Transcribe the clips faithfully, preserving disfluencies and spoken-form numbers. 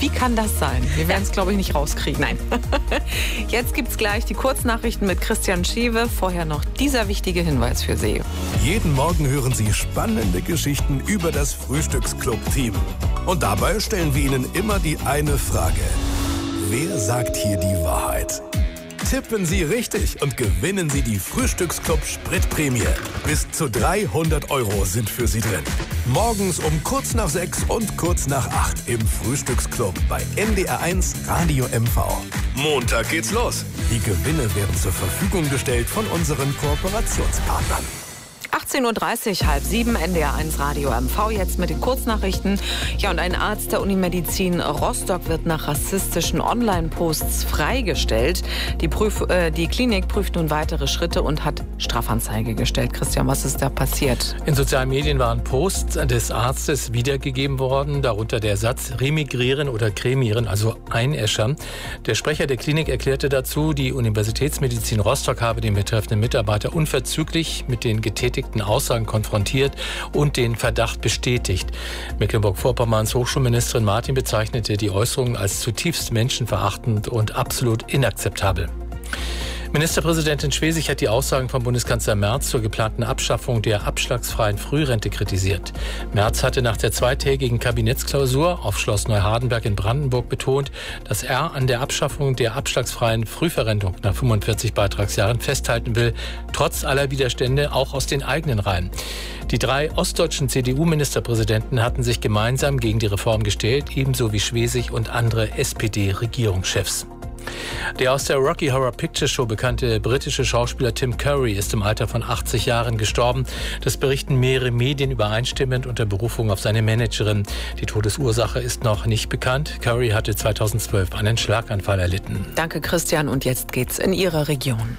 Wie kann das sein? Wir werden es, glaube ich, nicht rauskriegen. Nein. Jetzt gibt es gleich die Kurznachrichten mit Christian Schiewe. Vorher noch dieser wichtige Hinweis für Sie. Jeden Morgen hören Sie spannende Geschichten über das Frühstücksclub-Team. Und dabei stellen wir Ihnen immer die eine Frage. Wer sagt hier die Wahrheit? Tippen Sie richtig und gewinnen Sie die Frühstücksclub Spritprämie. Bis zu dreihundert Euro sind für Sie drin. Morgens um kurz nach sechs und kurz nach acht im Frühstücksclub bei N D R eins Radio M V. Montag geht's los. Die Gewinne werden zur Verfügung gestellt von unseren Kooperationspartnern. achtzehn Uhr dreißig, halb sieben, N D R eins Radio M V, jetzt mit den Kurznachrichten. Ja, und ein Arzt der Unimedizin Rostock wird nach rassistischen Online-Posts freigestellt. Die, Prüf, äh, die Klinik prüft nun weitere Schritte und hat Strafanzeige gestellt. Christian, was ist da passiert? In sozialen Medien waren Posts des Arztes wiedergegeben worden, darunter der Satz remigrieren oder cremieren, also einäschern. Der Sprecher der Klinik erklärte dazu, die Universitätsmedizin Rostock habe den betreffenden Mitarbeiter unverzüglich mit den getätigten Aussagen konfrontiert und den Verdacht bestätigt. Mecklenburg-Vorpommerns Hochschulministerin Martin bezeichnete die Äußerungen als zutiefst menschenverachtend und absolut inakzeptabel. Ministerpräsidentin Schwesig hat die Aussagen von Bundeskanzler Merz zur geplanten Abschaffung der abschlagsfreien Frührente kritisiert. Merz hatte nach der zweitägigen Kabinettsklausur auf Schloss Neuhardenberg in Brandenburg betont, dass er an der Abschaffung der abschlagsfreien Frühverrentung nach fünfundvierzig Beitragsjahren festhalten will, trotz aller Widerstände auch aus den eigenen Reihen. Die drei ostdeutschen C D U-Ministerpräsidenten hatten sich gemeinsam gegen die Reform gestellt, ebenso wie Schwesig und andere S P D-Regierungschefs. Der aus der Rocky Horror Picture Show bekannte britische Schauspieler Tim Curry ist im Alter von achtzig Jahren gestorben. Das berichten mehrere Medien übereinstimmend unter Berufung auf seine Managerin. Die Todesursache ist noch nicht bekannt. Curry hatte zweitausendzwölf einen Schlaganfall erlitten. Danke, Christian. Und jetzt geht's in Ihre Region.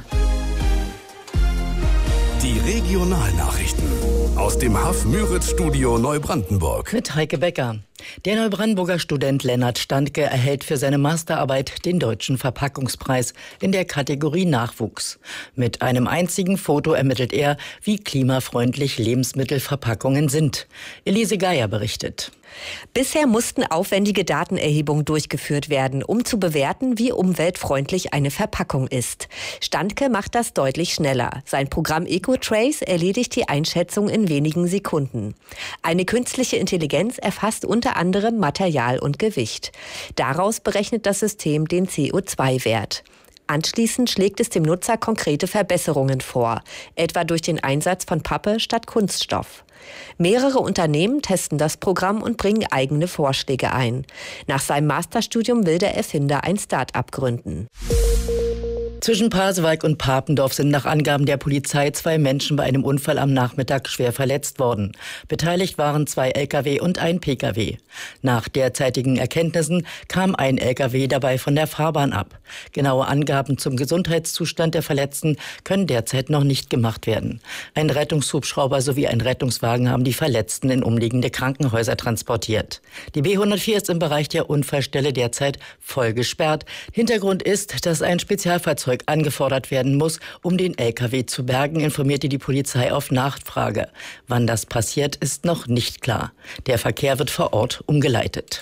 Die Regionalnachrichten aus dem H A F-Müritz-Studio Neubrandenburg. Mit Heike Becker. Der Neubrandenburger Student Lennart Standke erhält für seine Masterarbeit den Deutschen Verpackungspreis in der Kategorie Nachwuchs. Mit einem einzigen Foto ermittelt er, wie klimafreundlich Lebensmittelverpackungen sind. Elise Geier berichtet. Bisher mussten aufwendige Datenerhebungen durchgeführt werden, um zu bewerten, wie umweltfreundlich eine Verpackung ist. Standke macht das deutlich schneller. Sein Programm EcoTrace erledigt die Einschätzung in wenigen Sekunden. Eine künstliche Intelligenz erfasst unter anderem Material und Gewicht. Daraus berechnet das System den C O zwei Wert. Anschließend schlägt es dem Nutzer konkrete Verbesserungen vor, etwa durch den Einsatz von Pappe statt Kunststoff. Mehrere Unternehmen testen das Programm und bringen eigene Vorschläge ein. Nach seinem Masterstudium will der Erfinder ein Start-up gründen. Zwischen Pasewalk und Papendorf sind nach Angaben der Polizei zwei Menschen bei einem Unfall am Nachmittag schwer verletzt worden. Beteiligt waren zwei L K W und ein P K W. Nach derzeitigen Erkenntnissen kam ein L K W dabei von der Fahrbahn ab. Genaue Angaben zum Gesundheitszustand der Verletzten können derzeit noch nicht gemacht werden. Ein Rettungshubschrauber sowie ein Rettungswagen haben die Verletzten in umliegende Krankenhäuser transportiert. Die B hundertvier ist im Bereich der Unfallstelle derzeit voll gesperrt. Hintergrund ist, dass ein Spezialfahrzeug angefordert werden muss, um den L K W zu bergen, informierte die Polizei auf Nachfrage. Wann das passiert, ist noch nicht klar. Der Verkehr wird vor Ort umgeleitet.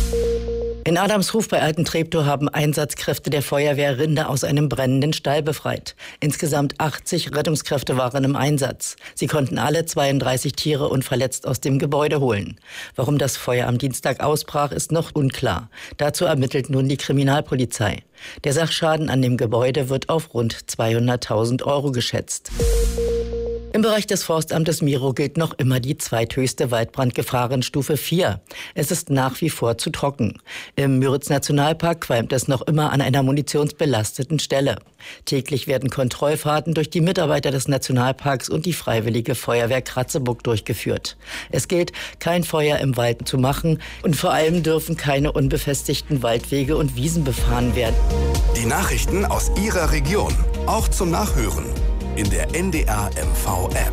In Adamsruf bei Altentreptow haben Einsatzkräfte der Feuerwehr Rinder aus einem brennenden Stall befreit. Insgesamt achtzig Rettungskräfte waren im Einsatz. Sie konnten alle zweiunddreißig Tiere unverletzt aus dem Gebäude holen. Warum das Feuer am Dienstag ausbrach, ist noch unklar. Dazu ermittelt nun die Kriminalpolizei. Der Sachschaden an dem Gebäude wird auf rund zweihunderttausend Euro geschätzt. Im Bereich des Forstamtes Miro gilt noch immer die zweithöchste Waldbrandgefahrenstufe vier. Es ist nach wie vor zu trocken. Im Müritz-Nationalpark qualmt es noch immer an einer munitionsbelasteten Stelle. Täglich werden Kontrollfahrten durch die Mitarbeiter des Nationalparks und die Freiwillige Feuerwehr Kratzeburg durchgeführt. Es gilt, kein Feuer im Wald zu machen und vor allem dürfen keine unbefestigten Waldwege und Wiesen befahren werden. Die Nachrichten aus Ihrer Region, auch zum Nachhören in der N D R M V-App.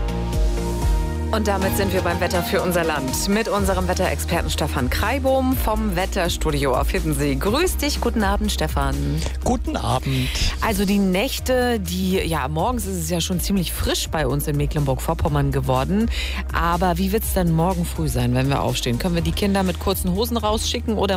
Und damit sind wir beim Wetter für unser Land. Mit unserem Wetterexperten Stefan Kreibohm vom Wetterstudio auf Hiddensee. Grüß dich, guten Abend, Stefan. Guten Abend. Also die Nächte, die, ja, morgens ist es ja schon ziemlich frisch bei uns in Mecklenburg-Vorpommern geworden. Aber wie wird es dann morgen früh sein, wenn wir aufstehen? Können wir die Kinder mit kurzen Hosen rausschicken oder